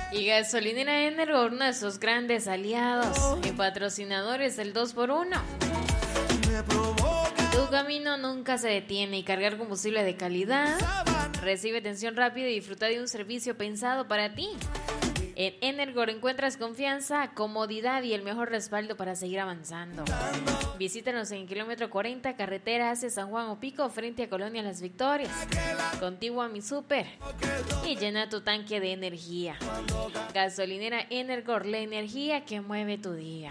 Y Gasolinera Energor, uno de sus grandes aliados y patrocinadores del 2x1. Tu camino nunca se detiene y cargar combustible de calidad. Recibe atención rápida y disfruta de un servicio pensado para ti. En Energor encuentras confianza, comodidad y el mejor respaldo para seguir avanzando. Visítanos en el kilómetro 40, carretera hacia San Juan Opico, frente a Colonia Las Victorias. Contigo a mi súper. Y llena tu tanque de energía. Gasolinera Energor, la energía que mueve tu día.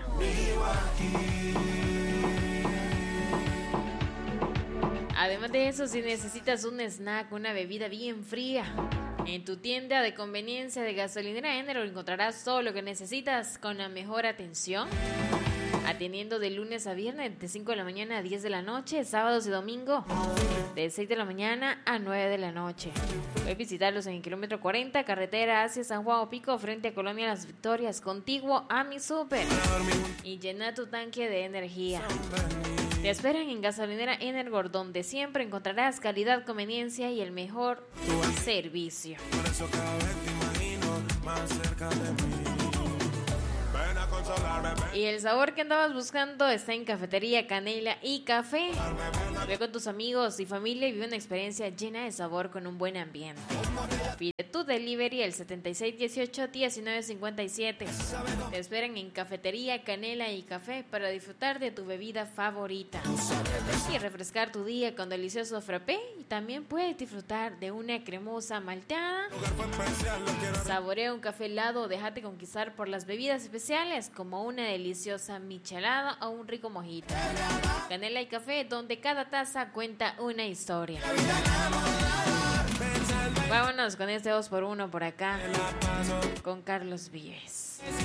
Además de eso, si necesitas un snack, una bebida bien fría, en tu tienda de conveniencia de Gasolinera Energor encontrarás todo lo que necesitas con la mejor atención. Atendiendo de lunes a viernes de 5 de la mañana a 10 de la noche, sábados y domingo de 6 de la mañana a 9 de la noche. Puedes visitarlos en el kilómetro 40, carretera hacia San Juan Opico, frente a Colonia Las Victorias, contiguo a mi súper. Y llena tu tanque de energía. Te esperan en Gasolinera Energor, donde siempre encontrarás calidad, conveniencia y el mejor servicio. Por eso cada vez te imagino más cerca de mí. Ven a consolarme, ven. Y el sabor que andabas buscando está en Cafetería Canela y Café. Ve con tus amigos y familia y vive una experiencia llena de sabor con un buen ambiente. Pide tu delivery al 7618-1957. Te esperan en Cafetería Canela y Café para disfrutar de tu bebida favorita y refrescar tu día con delicioso frappé. Y también puedes disfrutar de una cremosa malteada. Saborea un café helado o déjate conquistar por las bebidas especiales como una deliciosa michelada o un rico mojito. Canela y Café, donde cada taza cuenta una historia. Vámonos con este 2x1 por acá con Carlos Vives.